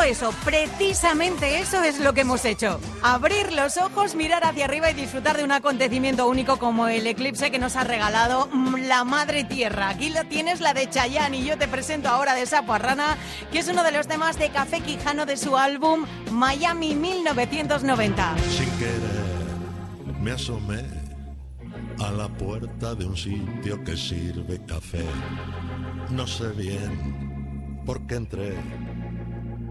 justo eso, precisamente eso es lo que hemos hecho. Abrir los ojos, mirar hacia arriba y disfrutar de un acontecimiento único como el eclipse que nos ha regalado la Madre Tierra. Aquí lo tienes, la de Chayanne, y yo te presento ahora de Sapo a Rana, que es uno de los temas de Café Quijano de su álbum Miami 1990. Sin querer me asomé a la puerta de un sitio que sirve café. No sé bien por qué entré,